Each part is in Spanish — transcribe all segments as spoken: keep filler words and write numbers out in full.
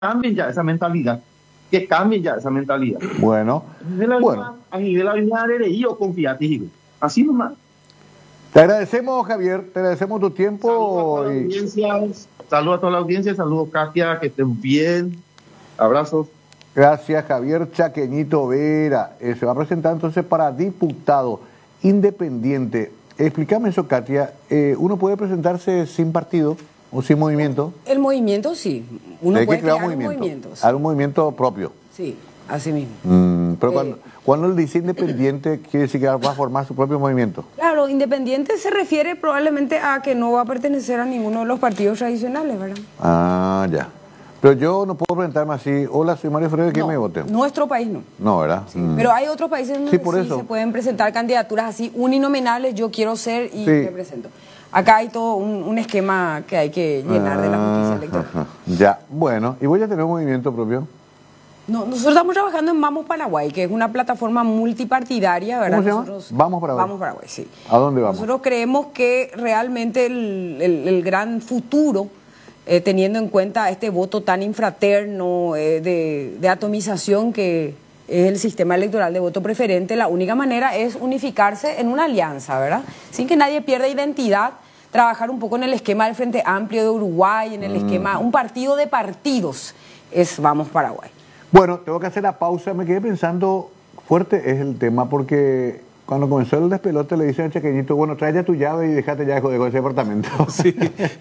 cambien ya esa mentalidad, que cambien ya esa mentalidad. Bueno, bueno. A nivel de yo confiate, así nomás. Te agradecemos, Javier, te agradecemos tu tiempo. Saludos a, y... Saludos a toda la audiencia, saludos Katia, que estén bien, abrazos. Gracias, Javier Chaqueñito Vera. Eh, se va a presentar entonces para diputado independiente. Explícame eso, Katia. Eh, ¿Uno puede presentarse sin partido o sin movimiento? El movimiento sí. Uno Hay puede que crear crear un movimiento. un movimiento. Sí. Hay un movimiento propio. Sí, así mismo. Mm, pero eh, cuando, cuando él dice independiente, quiere decir que va a formar su propio movimiento. Claro, independiente se refiere probablemente a que no va a pertenecer a ninguno de los partidos tradicionales, ¿verdad? Ah, ya. Pero yo no puedo presentarme así. Hola, soy Mario Freire, ¿quién no, me vote? Nuestro país no. No, ¿verdad? Sí, mm. Pero hay otros países donde sí, por sí eso. se pueden presentar candidaturas así uninominales, yo quiero ser y sí. me presento. Acá hay todo un, un esquema que hay que llenar ah, de la justicia electoral. Ajá. Ya, bueno. ¿Y voy a tener un movimiento propio? No, nosotros estamos trabajando en Vamos Paraguay, que es una plataforma multipartidaria, ¿verdad? ¿Cómo se llama? Nosotros, Vamos Paraguay. Vamos Paraguay, sí. ¿A dónde vamos? Nosotros creemos que realmente el, el, el gran futuro, eh, teniendo en cuenta este voto tan infraterno eh, de, de atomización que es el sistema electoral de voto preferente, la única manera es unificarse en una alianza, ¿verdad? Sin que nadie pierda identidad, trabajar un poco en el esquema del Frente Amplio de Uruguay, en el mm. esquema, un partido de partidos, es Vamos Paraguay. Bueno, tengo que hacer la pausa. Me quedé pensando, fuerte es el tema, porque cuando comenzó el despelote le dicen al Chaqueñito, bueno, trae ya tu llave y déjate ya de ese apartamento. Sí.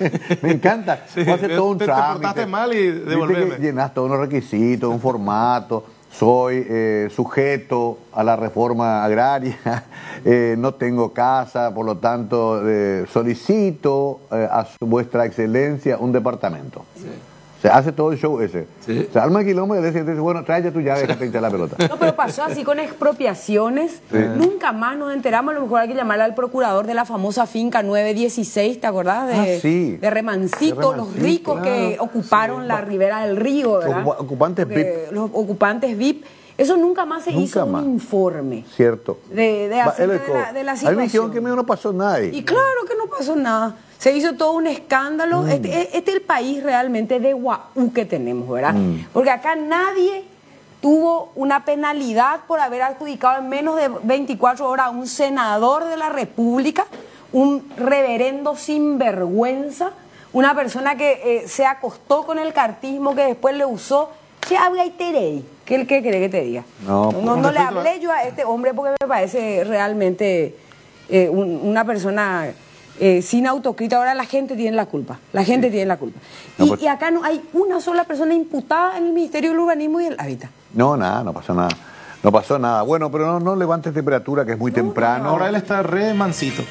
Me encanta. Sí. Hace todo un te, trámite. Te portaste mal y devolverme. Llenas todos los requisitos, un formato. Soy eh, sujeto a la reforma agraria, eh, no tengo casa, por lo tanto eh, solicito eh, a su, vuestra excelencia un departamento. Sí. Se hace todo el show ese. Sí. Se arma el quilombo y le dice, bueno, trae ya tu llave, déjate hinchar la pelota. No, pero pasó así con expropiaciones. Sí. Nunca más nos enteramos. A lo mejor hay que llamarle al procurador de la famosa finca nueve dieciséis, ¿te acordás? De, ah, sí. de Remancito, de Remancito, los ricos claro. que ocuparon sí. la ribera del río, ¿verdad? Los ocupantes V I P. Los ocupantes V I P. Eso nunca más se nunca hizo más. un informe. Cierto. De, de, Va, de, la, de la situación. A mí me dijeron que no pasó nada ahí. Y claro que no pasó nada. Se hizo todo un escándalo. Mm. Este, este es el país realmente de guau que tenemos, ¿verdad? Mm. Porque acá nadie tuvo una penalidad por haber adjudicado en menos de veinticuatro horas a un senador de la República, un reverendo sinvergüenza, una persona que eh, se acostó con el cartismo, que después le usó. ¿Qué habla y terei? ¿Qué, ¿Qué cree que te diga? No, no, no, no le hablé yo a este hombre porque me parece realmente eh, un, una persona eh, sin autocrítica. Ahora la gente tiene la culpa. La gente sí. tiene la culpa. Y, no, pues, y acá no hay una sola persona imputada en el Ministerio del Urbanismo y el Hábitat. No, nada, no pasó nada. No pasó nada. Bueno, pero no, no levantes temperatura, que es muy no, temprano. No, ahora él está re mansito.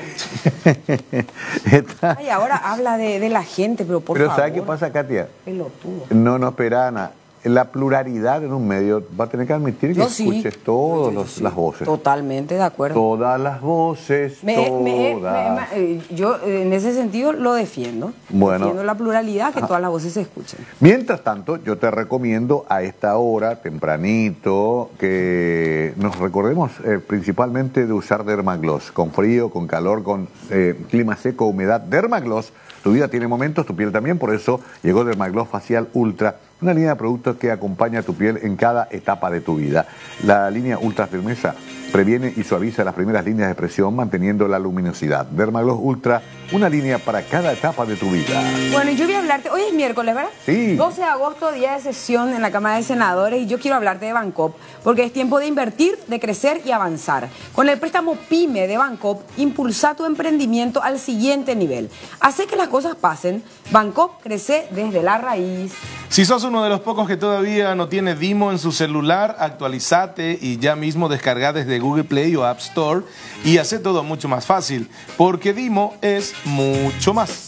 está... Ay, ahora habla de, de la gente, pero por pero favor. Pero ¿sabes qué pasa, Katia? Pelotudo. No, no, espera, Ana. La pluralidad en un medio va a tener que admitir que no, escuches sí. todas sí, los, sí. las voces. Totalmente de acuerdo. Todas las voces, me, todas. Me, me, me, yo en ese sentido lo defiendo. Bueno. Defiendo la pluralidad, que Ajá. todas las voces se escuchen. Mientras tanto, yo te recomiendo a esta hora, tempranito, que nos recordemos eh, principalmente de usar Dermagloss. Con frío, con calor, con eh, clima seco, humedad. Dermagloss, tu vida tiene momentos, tu piel también, por eso llegó Dermagloss Facial Ultra. Una línea de productos que acompaña a tu piel en cada etapa de tu vida. La línea Ultra Firmeza previene y suaviza las primeras líneas de presión manteniendo la luminosidad. Dermagloss Ultra, una línea para cada etapa de tu vida. Bueno, yo voy a hablarte, hoy es miércoles, ¿verdad? Sí. doce de agosto, día de sesión en la Cámara de Senadores, y yo quiero hablarte de Bancop, porque es tiempo de invertir, de crecer y avanzar. Con el préstamo PYME de Bancop, impulsa tu emprendimiento al siguiente nivel. Hace que las cosas pasen. Bancop crece desde la raíz. Si sos uno de los pocos que todavía no tiene Dimo en su celular, actualizate y ya mismo descarga desde Google Play o App Store y hace todo mucho más fácil, porque Dimo es mucho más.